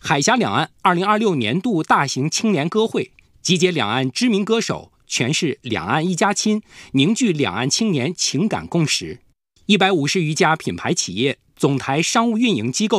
海峡两岸2026年度大型青年歌会，集结两岸知名歌手，诠释两岸一家亲，凝聚两岸青年情感共识。150余家品牌企业、总台商务运营机构